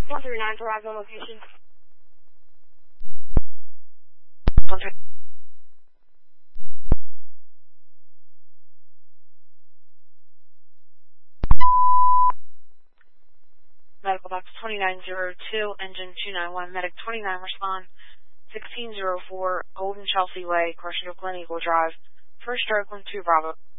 139 to arrive on location. Medical box 2902, engine 291, medic 29, respond 1604, Golden Chelsea Way, Commercial Glen Eagle Drive, first stroke 12 Bravo.